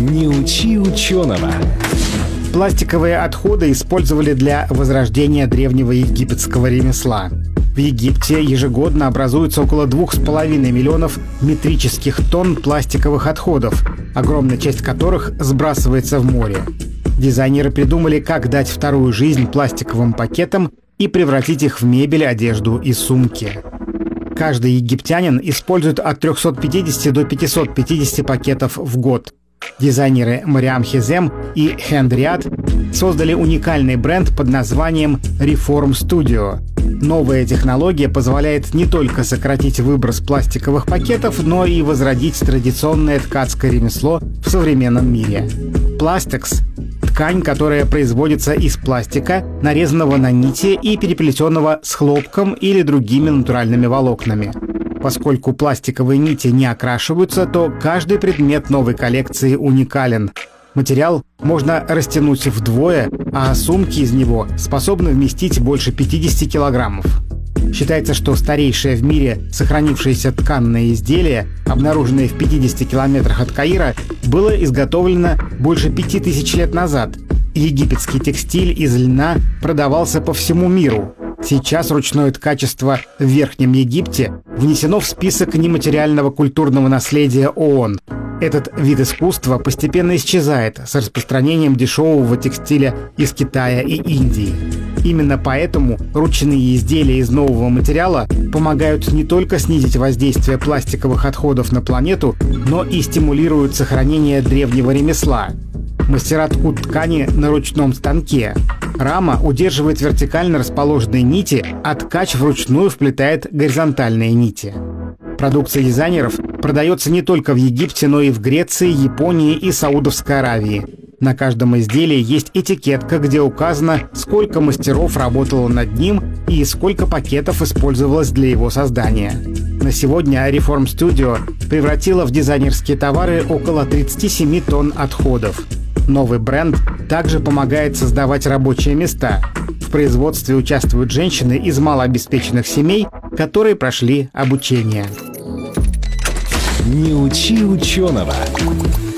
Не учи ученого. Пластиковые отходы использовали для возрождения древнего египетского ремесла. В Египте ежегодно образуется около 2,5 миллионов метрических тонн пластиковых отходов, огромная часть которых сбрасывается в море. Дизайнеры придумали, как дать вторую жизнь пластиковым пакетам и превратить их в мебель, одежду и сумки. Каждый египтянин использует от 350 до 550 пакетов в год. Дизайнеры Мариам Хезем и Хенд Риад создали уникальный бренд под названием Reform Studio. Новая технология позволяет не только сократить выброс пластиковых пакетов, но и возродить традиционное ткацкое ремесло в современном мире. Plastex – ткань, которая производится из пластика, нарезанного на нити и переплетенного с хлопком или другими натуральными волокнами. Поскольку пластиковые нити не окрашиваются, то каждый предмет новой коллекции уникален. Материал можно растянуть вдвое, а сумки из него способны вместить больше 50 килограммов. Считается, что старейшее в мире сохранившееся тканное изделие, обнаруженное в 50 километрах от Каира, было изготовлено больше 5000 лет назад. Египетский текстиль из льна продавался по всему миру. Сейчас ручное ткачество в Верхнем Египте внесено в список нематериального культурного наследия ООН. Этот вид искусства постепенно исчезает с распространением дешевого текстиля из Китая и Индии. Именно поэтому ручные изделия из нового материала помогают не только снизить воздействие пластиковых отходов на планету, но и стимулируют сохранение древнего ремесла. Мастера ткут ткани на ручном станке. Рама удерживает вертикально расположенные нити, а ткач вручную вплетает горизонтальные нити. Продукция дизайнеров продается не только в Египте, но и в Греции, Японии и Саудовской Аравии. На каждом изделии есть этикетка, где указано, сколько мастеров работало над ним и сколько пакетов использовалось для его создания. На сегодня Reform Studio превратила в дизайнерские товары около 37 тонн отходов. Новый бренд также помогает создавать рабочие места. В производстве участвуют женщины из малообеспеченных семей, которые прошли обучение. Не учи ученого.